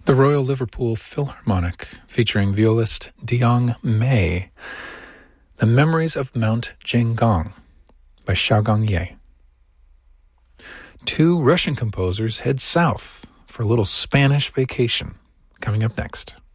The Royal Liverpool Philharmonic, featuring violist Diong Mei, The Memories of Mount Jinggong by Xiaogong Ye. Two Russian composers head south for a little Spanish vacation, coming up next.